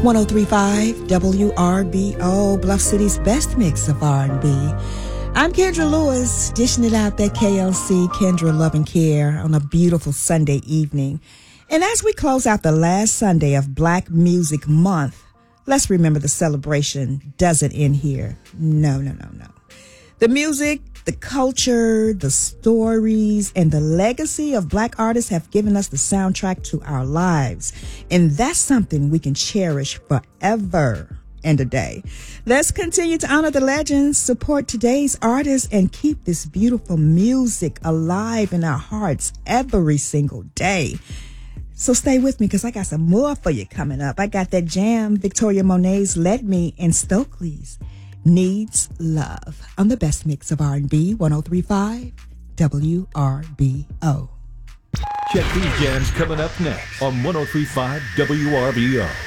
1035 WRBO, Bluff City's best mix of R&B. I'm Kendra Lewis, dishing it out that KLC, Kendra Love and Care, on a beautiful Sunday evening. And as we close out the last Sunday of Black Music Month, let's remember the celebration doesn't end here. No. The music, the culture, the stories, and the legacy of Black artists have given us the soundtrack to our lives. And that's something we can cherish forever and a day. Let's continue to honor the legends, support today's artists, and keep this beautiful music alive in our hearts every single day. So stay with me because I got some more for you coming up. I got that jam, Victoria Monet's Let Me, and Stokely's Needs Love on the best mix of R&B, 1035 WRBO. Check these jams coming up next on 1035 WRBO.